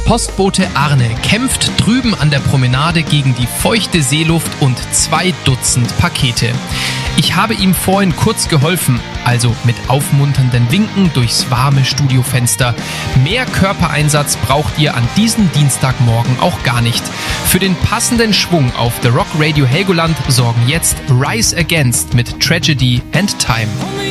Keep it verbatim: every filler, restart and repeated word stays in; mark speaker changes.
Speaker 1: Postbote Arne kämpft drüben an der Promenade gegen die feuchte Seeluft und zwei Dutzend Pakete. Ich habe ihm vorhin kurz geholfen, also mit aufmunternden Winken durchs warme Studiofenster. Mehr Körpereinsatz braucht ihr an diesem Dienstagmorgen auch gar nicht. Für den passenden Schwung auf The Rock Radio Helgoland sorgen jetzt Rise Against mit Tragedy and Time.